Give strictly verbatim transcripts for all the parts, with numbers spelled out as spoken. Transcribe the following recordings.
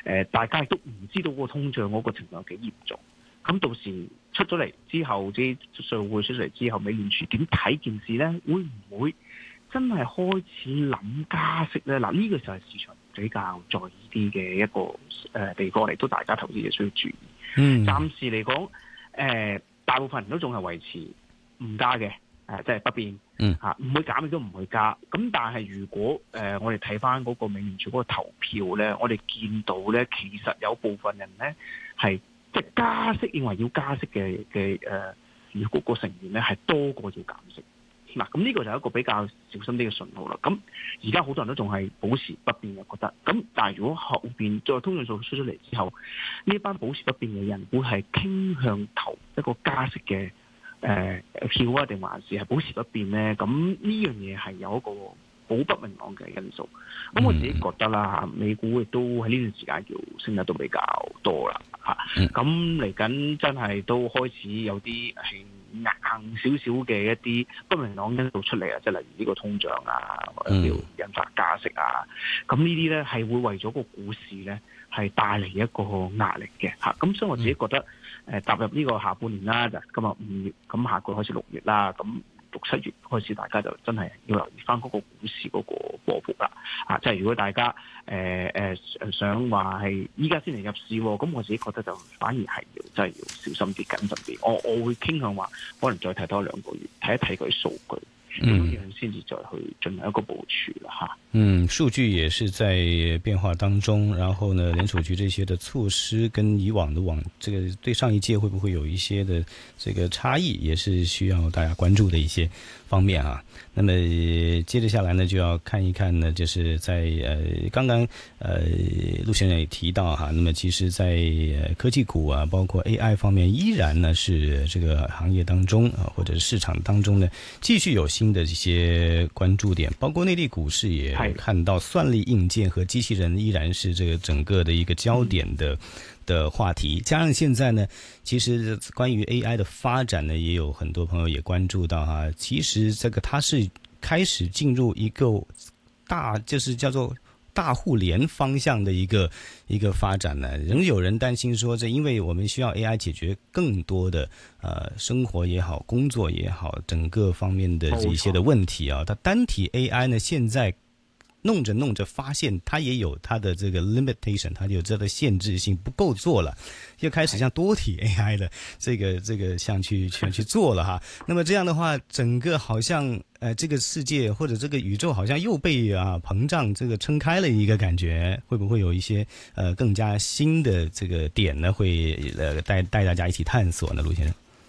呃、大家亦都唔知道嗰個通脹嗰個情況有幾嚴重。咁到時出咗嚟之後，啲數據出嚟之後，美聯儲點睇件事咧？會唔會真係開始諗加息咧？嗱，呢個就係市場比較在意啲嘅一個誒地方嚟，都大家投資者需要注意。 嗯， 暫時嚟講，誒、呃、大部分人都仲係維持唔加嘅，誒、呃、即係不變， 嗯嚇唔會減亦都唔會加。咁但係如果誒、呃、我哋睇翻嗰個美聯儲嗰個投票咧，我哋見到咧，其實有部分人咧係即係加息，認為要加息嘅嘅誒，如果個成員咧係多過要減息。嗱，咁呢個就係一個比較小心啲嘅信號啦。咁而家好多人都仲係保持不變嘅，覺得咁。但係如果後邊再通脹數出咗嚟之後，呢班保持不變嘅人會係傾向投一個加息嘅誒、呃、票啊，定還是係保持不變咧？咁呢樣嘢係有一個好不明朗嘅因素。咁我自己覺得啦嚇，美股亦都喺呢段時間叫升得都比較多啦嚇。咁嚟緊真係都開始有啲係硬少少嘅一啲不明朗因素出嚟啊，即係例如呢個通脹啊，或者叫引發加息啊，咁呢啲咧係會為咗個股市咧係帶嚟一個壓力嘅嚇。咁所以我自己覺得誒、呃、踏入呢個下半年啦，就今日五月，咁下個開始六月啦，咁六七月開始大家就真係要留意翻嗰個股市嗰個波幅啦。啊，即係如果大家誒誒、呃呃、想話係依家先嚟入市，咁我自己覺得就反而係要真係要小心啲、謹慎啲。我我會傾向話，可能再睇多兩個月，睇一睇佢數據，咁樣先至再去進行一個部署啦嚇。 嗯，數據也是在變化當中，然後呢，聯儲局這些的措施跟以往的往這個對上一屆會不會有一些的這個差異，也是需要大家關注的一些方面啊。那麼接着下來呢，就要看一看呢，就是在呃剛剛呃陸先生也提到哈，那麼其實在科技股啊，包括 A I 方面，依然呢是這個行業當中啊，或者是市場當中呢，繼續有新的一些關注點，包括內地股市也看到算力硬件和機器人依然是這個整個的一個焦點的的話題，加上現在呢，其實關於 A I 的發展呢，也有很多朋友也關注到哈，其實這個它是開始進入一個大，就是叫做大互聯方向的一個一個發展呢。仍有人擔心說，這因為我們需要 A I 解決更多的呃生活也好，工作也好，整個方面的這一些的問題啊，它單體 A I 呢，現在弄着弄着發現它也有它的這個 limitation， 它有這個限制性，不夠做了，又開始像多體 A I 的這個這個像去去去做了哈。那麼這樣的話，整個好像呃這個世界或者這個宇宙好像又被啊膨脹這個撐開了一個感覺，會不會有一些呃更加新的這個點呢？會呃帶帶大家一起探索呢，陸先生？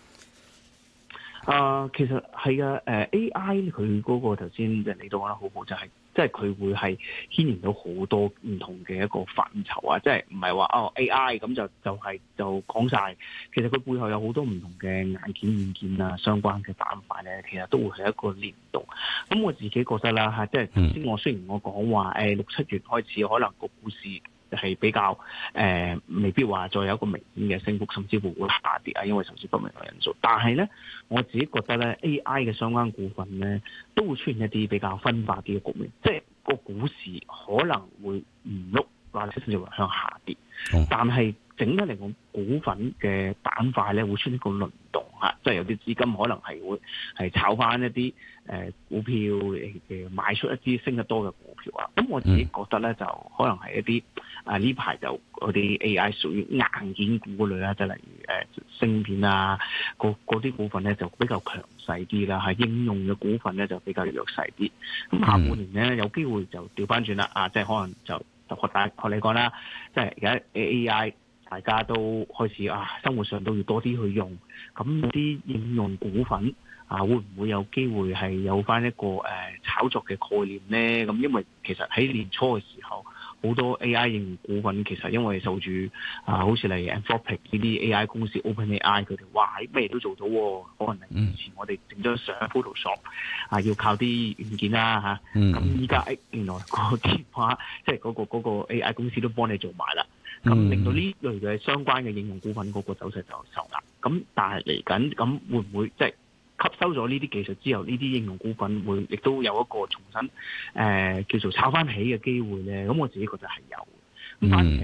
啊、呃，其實係嘅，誒、呃、A I 佢嗰個頭先人哋都講得好好，就係、是、即係佢會係牽連到好多唔同嘅一個範疇啊，即係唔係話哦 A I 咁就就係、是、就講晒，其實佢背後有好多唔同嘅硬件軟件啊相關嘅板塊咧，其實都會係一個聯動。咁我自己覺得啦嚇，即係頭先我雖然我講話誒六七月開始可能個股市係比較誒、呃，未必話再有一個明顯嘅升幅，甚至乎會下跌啊，因為受至不明嘅因素。但係咧，我自己覺得咧 A I 嘅相關股份咧，都會出現一啲比較分化啲嘅局面，即係個股市可能會唔喐，或者甚至乎向下跌。嗯、但係整體嚟講，股份嘅板塊咧會出現一個輪動嚇，即係有啲資金可能係會係炒翻一啲誒、呃、股票誒賣出一啲升得多嘅股票啊。咁我自己覺得咧，就可能係一啲啊呢排就嗰啲 A I 屬於硬件股類啦，即係例如誒芯片啊，嗰啲股份咧就比較強勢啲啦，係應用嘅股份咧就比較弱勢啲。咁下半年咧有機會就調翻轉啦，啊，即係可能就就學大學你講啦，即係而家 A I。大家都開始啊，生活上都要多啲去用，咁啲應用股份啊，會唔會有機會係有翻一個誒、呃、炒作嘅概念呢？咁因為其實喺年初嘅時候，好多 A I 應用股份其實因為受住啊，好似例如 Anthropic 呢啲 A I 公司 OpenAI 佢哋哇，咩都做到，可能以前我哋整張相 Photoshop 啊，要靠啲軟件啦嚇，咁依家誒原來個電話即係嗰個嗰個 A I 公司都幫你做埋啦。咁令到呢類嘅相關嘅應用股份嗰個走勢就受壓。咁但係嚟緊，咁會唔會即係吸收咗呢啲技術之後，呢啲應用股份會亦都有一個重新誒、呃、叫做炒翻起嘅機會咧？咁我自己覺得係有。咁反而係